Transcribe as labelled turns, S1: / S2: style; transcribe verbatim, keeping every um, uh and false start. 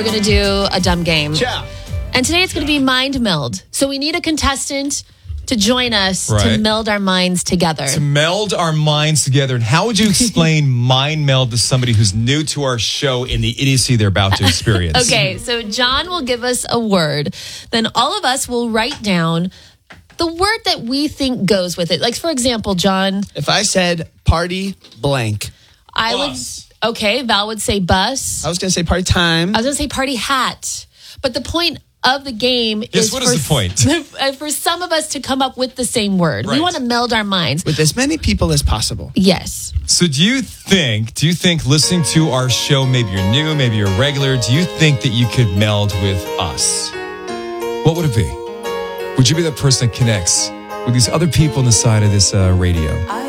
S1: we're going to do a dumb game.
S2: Yeah.
S1: And today it's going to be Mind Meld. So we need a contestant to join us
S3: Right.
S1: to meld our minds together.
S3: To meld our minds together. And how would you explain mind meld to somebody who's new to our show in the idiocy they're about to experience?
S1: Okay, so John will give us a word. Then all of us will write down the word that we think goes with it. Like, for example, John,
S2: If I said party blank,
S1: I
S3: Bus.
S1: would, okay, Val would say bus.
S2: I was going to say party time.
S1: I was going to say party hat. But the point of the game
S3: Yes,
S1: is
S3: what
S1: for,
S3: is the point?
S1: for some of us to come up with the same word. We
S3: Right.
S1: want to meld our minds.
S2: With as many people as possible.
S1: Yes.
S3: So do you think, do you think listening to our show, maybe you're new, maybe you're regular, do you think that you could meld with us? What would it be? Would you be the person that connects with these other people on the side of this uh, radio?